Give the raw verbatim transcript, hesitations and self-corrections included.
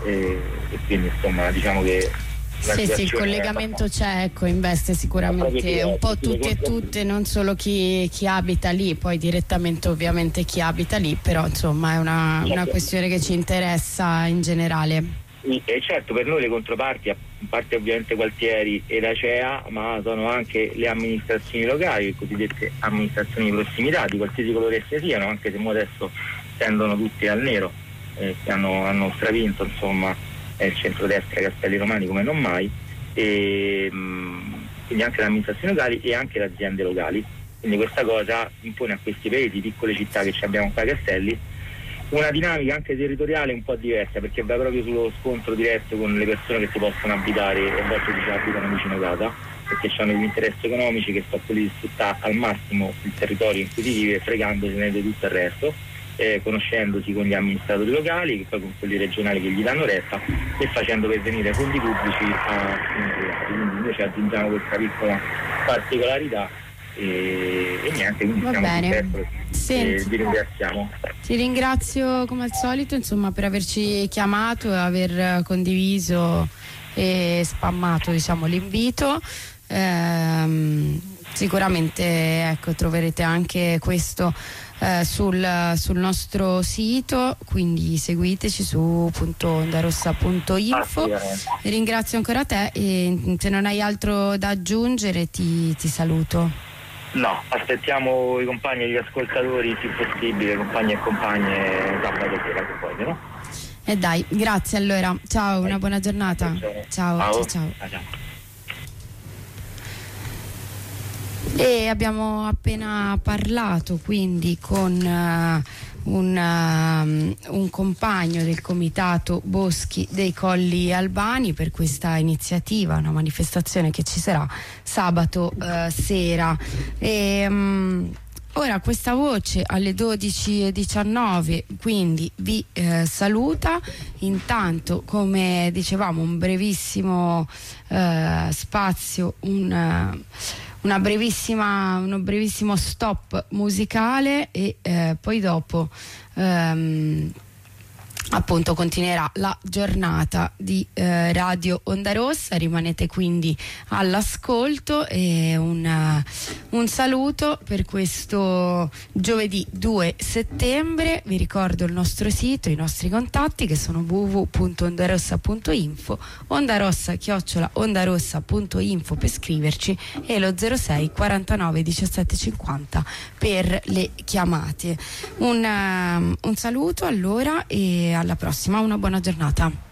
e, e quindi insomma diciamo che sì, sì, il collegamento c'è, ecco, investe sicuramente un po' tutti e tutte, non solo chi, chi abita lì, poi direttamente ovviamente chi abita lì, però insomma è una, una questione che ci interessa in generale. E certo, per noi le controparti, a parte ovviamente Gualtieri e la C E A, ma sono anche le amministrazioni locali, le cosiddette amministrazioni di prossimità, di qualsiasi colore esse siano, anche se adesso tendono tutti al nero, eh, che hanno, hanno stravinto insomma il centrodestra Castelli Romani come non mai, e mh, quindi anche le amministrazioni locali e anche le aziende locali. Quindi questa cosa impone a questi paesi, piccole città che ci abbiamo qua a Castelli, una dinamica anche territoriale un po' diversa, perché va proprio sullo scontro diretto con le persone che si possono abitare e a volte si abitano vicino casa, perché hanno degli interessi economici che sta quelli di sfruttare al massimo il territorio in cui si vive, fregandosene di tutto il resto, eh, conoscendosi con gli amministratori locali, che poi con quelli regionali che gli danno retta, e facendo pervenire fondi pubblici a privati. Quindi noi ci aggiungiamo questa piccola particolarità e, e niente, quindi va siamo bene. E vi ringraziamo. Ti ringrazio come al solito insomma per averci chiamato e aver condiviso e spammato diciamo l'invito. Ehm, sicuramente ecco troverete anche questo eh, sul, sul nostro sito, quindi seguiteci su punto ondarossa punto info. Ringrazio ancora te e se non hai altro da aggiungere ti, ti saluto. No, aspettiamo i compagni e gli ascoltatori il più possibile, compagni e compagne, sabato sera che vogliono. E dai, grazie allora, ciao, una buona giornata. Ciao, ciao, ciao. ciao. E abbiamo appena parlato quindi con uh, un, uh, un compagno del comitato Boschi dei Colli Albani per questa iniziativa, una manifestazione che ci sarà sabato uh, sera. E, um, ora questa voce alle dodici e diciannove quindi vi eh, saluta. Intanto, come dicevamo, un brevissimo eh, spazio, un uh, Una brevissima, uno brevissimo stop musicale e eh, poi dopo ehm, appunto continuerà la giornata di eh, Radio Onda Rossa. Rimanete quindi all'ascolto e un, uh, un saluto per questo giovedì due settembre. Vi ricordo il nostro sito, i nostri contatti che sono w w w punto ondarossa punto info, ondarossa chiocciola ondarossa punto info per scriverci e lo zero sei quarantanove diciassette cinquanta per le chiamate. Un, uh, un saluto allora e alla prossima, una buona giornata.